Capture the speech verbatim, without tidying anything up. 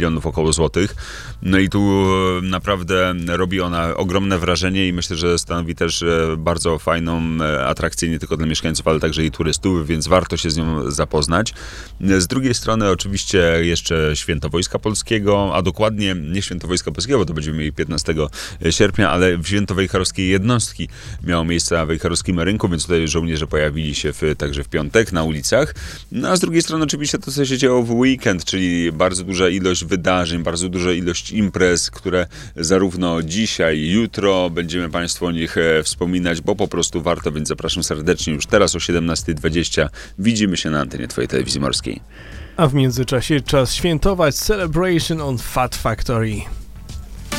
milionów około złotych. No i tu naprawdę robi ona ogromne wrażenie i myślę, że stanowi też bardzo fajną atrakcję nie tylko dla mieszkańców, ale także i turystów, więc warto się z nią zapoznać. Z drugiej strony oczywiście jeszcze Święto Wojska Polskiego, a dokładnie nie Święto Wojska Polskiego, bo to będziemy mieli piętnastego sierpnia, ale Święto Wejherowskiej Jednostki miało miejsce na Wejherowskim Rynku, więc tutaj żołnierze pojawili się w, także w piątek na ulicach. No a z drugiej strony oczywiście to, co się działo w weekend, czyli bardzo duża ilość wydarzeń, bardzo duża ilość imprez, które zarówno dzisiaj, jutro będziemy Państwu o nich wspominać, bo po prostu warto, więc zapraszam serdecznie już teraz o siedemnasta dwadzieścia. Widzimy się na antenie Twojej telewizji morskiej. A w międzyczasie czas świętować Celebration on Fat Factory.